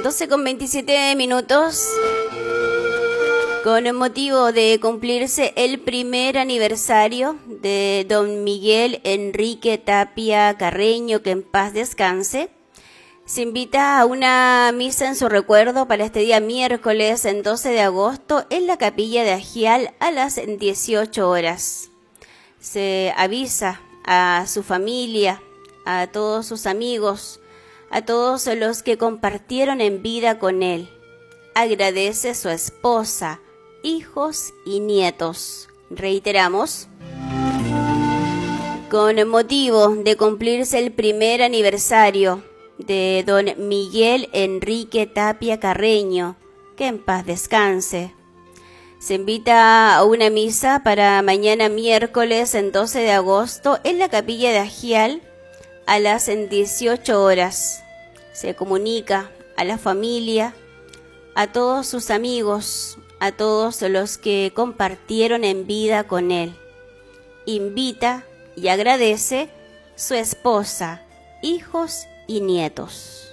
12:27. Con motivo de cumplirse el primer aniversario de don Miguel Enrique Tapia Carreño, que en paz descanse, se invita a una misa en su recuerdo para este día miércoles, en 12 de agosto, en la capilla de Agial a las 18 horas. Se avisa a su familia, a todos sus amigos, a todos los que compartieron en vida con él. Agradece su esposa, hijos y nietos. Reiteramos, con motivo de cumplirse el primer aniversario de don Miguel Enrique Tapia Carreño, que en paz descanse, se invita a una misa para mañana miércoles, en 12 de agosto, en la capilla de Agial a las 18 horas. Se comunica a la familia, a todos sus amigos, a todos los que compartieron en vida con él. Invita y agradece su esposa, hijos y nietos.